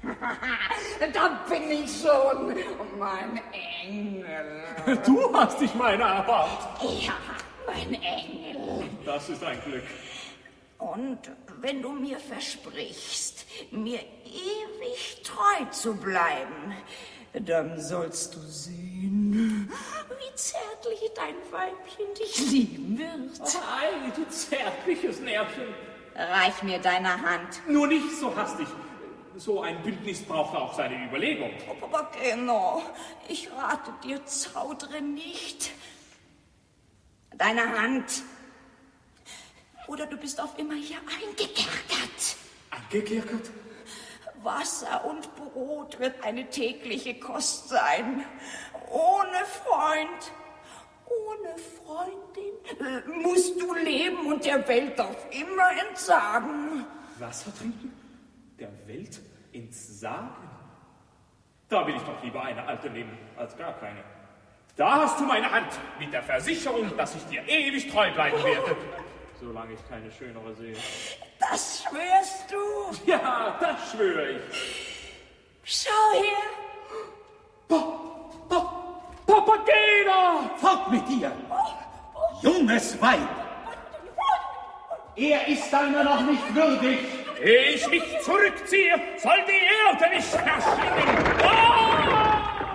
Da bin ich schon, mein Engel. Du hast dich meiner erbarmt. Ja, mein Engel. Das ist ein Glück. Und wenn du mir versprichst, mir ewig treu zu bleiben, dann sollst du sehen, wie zärtlich dein Weibchen dich lieben wird. Ei, du zärtliches Nervchen. Reich mir deine Hand. Nur nicht so hastig. So ein Bündnis braucht auch seine Überlegung. Aber genau, ich rate dir, zaudere nicht. Deine Hand. Oder du bist auf immer hier eingekerkert. Eingekerkert? Wasser und Brot wird eine tägliche Kost sein. Ohne Freund, ohne Freundin musst du leben und der Welt auf immer entsagen. Wasser trinken? Der Welt entsagen? Da will ich doch lieber eine alte nehmen, als gar keine. Da hast du meine Hand, mit der Versicherung, dass ich dir ewig treu bleiben werde. Solange ich keine schönere sehe. Das schwörst du? Ja, das schwöre ich. Schau her. Papagena! Fort mit dir! Junges Weib! Er ist deiner noch nicht würdig! Ehe ich mich zurückziehe, soll die Erde nicht verschlingen! Oh!